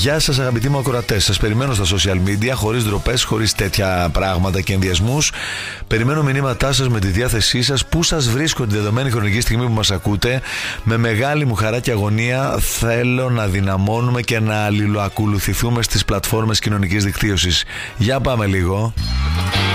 Γεια σας αγαπητοί μου ακροατές. Σας περιμένω στα social media, χωρίς ντροπές, χωρίς τέτοια πράγματα και ενδιασμούς. Περιμένω μηνύματά σας με τη διάθεσή σας. Πού σας βρίσκω τη δεδομένη χρονική στιγμή που μας ακούτε. Με μεγάλη μου χαρά και αγωνία θέλω να δυναμώνουμε και να αλληλοακολουθηθούμε στις πλατφόρμες κοινωνικής δικτύωσης. Για πάμε λίγο.